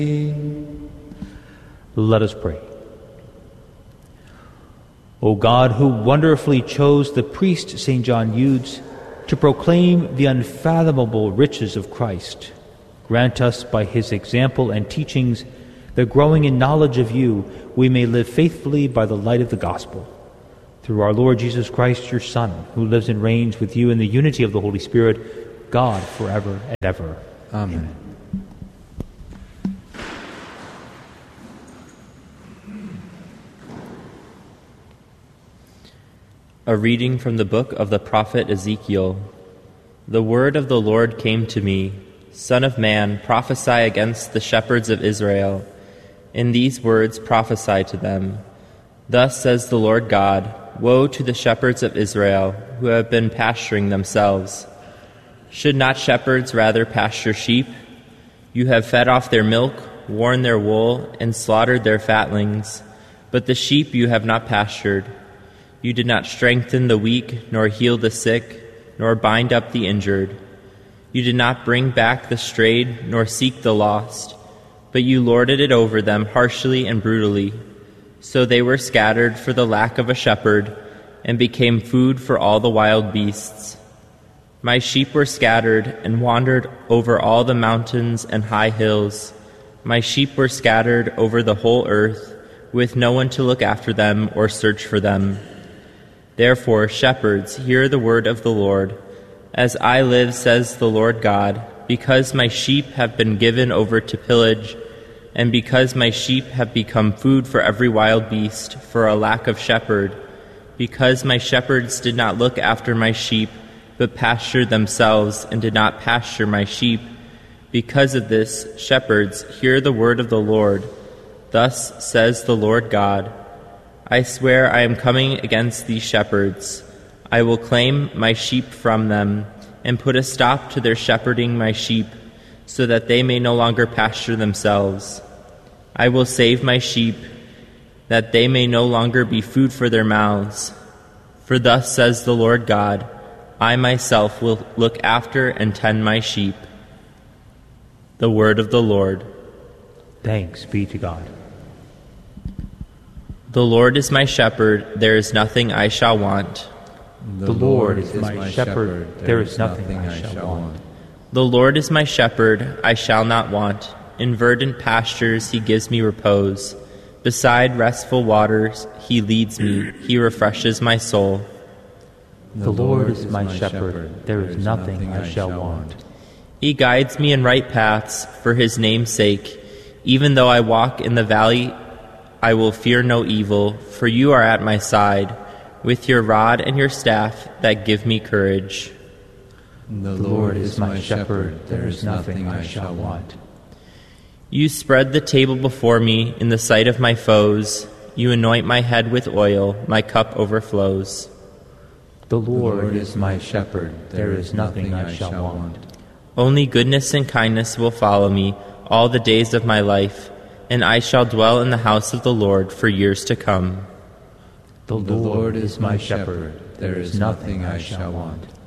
Let us pray. O God, who wonderfully chose the priest St. John Eudes to proclaim the unfathomable riches of Christ, grant us by his example and teachings that, growing in knowledge of you, we may live faithfully by the light of the gospel. Through our Lord Jesus Christ, your Son, who lives and reigns with you in the unity of the Holy Spirit, God, forever and ever. Amen. A reading from the book of the prophet Ezekiel. The word of the Lord came to me, Son of man, prophesy against the shepherds of Israel. In these words prophesy to them. Thus says the Lord God, Woe to the shepherds of Israel, who have been pasturing themselves. Should not shepherds rather pasture sheep? You have fed off their milk, worn their wool, and slaughtered their fatlings. But the sheep you have not pastured. You did not strengthen the weak, nor heal the sick, nor bind up the injured. You did not bring back the strayed, nor seek the lost, but you lorded it over them harshly and brutally. So they were scattered for the lack of a shepherd, and became food for all the wild beasts. My sheep were scattered and wandered over all the mountains and high hills. My sheep were scattered over the whole earth, with no one to look after them or search for them. Therefore, shepherds, hear the word of the Lord. As I live, says the Lord God, because my sheep have been given over to pillage, and because my sheep have become food for every wild beast, for a lack of shepherd, because my shepherds did not look after my sheep, but pastured themselves and did not pasture my sheep, because of this, shepherds, hear the word of the Lord. Thus says the Lord God, I swear I am coming against these shepherds. I will claim my sheep from them, and put a stop to their shepherding my sheep, so that they may no longer pasture themselves. I will save my sheep, that they may no longer be food for their mouths. For thus says the Lord God, I myself will look after and tend my sheep. The word of the Lord. Thanks be to God. The Lord is my shepherd, there is nothing I shall want. The Lord is my shepherd, there is nothing I shall want. The Lord is my shepherd, I shall not want. In verdant pastures he gives me repose. Beside restful waters he leads me, he refreshes my soul. The Lord is my shepherd, there is nothing I shall want. He guides me in right paths for his name's sake. Even though I walk in the valley, I will fear no evil, for you are at my side, with your rod and your staff that give me courage. The Lord is my shepherd, there is nothing I shall want. You spread the table before me in the sight of my foes. You anoint my head with oil, my cup overflows. The Lord is my shepherd, there is nothing I shall want. Only goodness and kindness will follow me all the days of my life, and I shall dwell in the house of the Lord for years to come. The Lord is my shepherd, there is nothing I shall want.